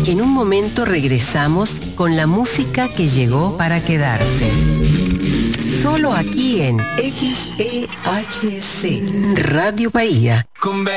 En un momento regresamos con la música que llegó para quedarse. Solo aquí en XEHC Radio Bahía.